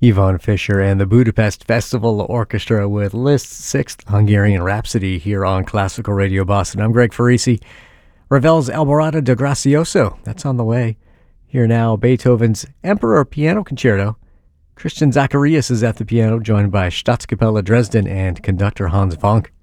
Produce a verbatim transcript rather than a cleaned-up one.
Yvonne Fisher and the Budapest Festival Orchestra with Liszt's Sixth Hungarian Rhapsody here on Classical Radio Boston. I'm Greg Farisi. Ravel's Alborada da Gracioso, that's on the way. Here now, Beethoven's Emperor Piano Concerto. Christian Zacharias is at the piano, joined by Staatskapelle Dresden and conductor Hans Vonk.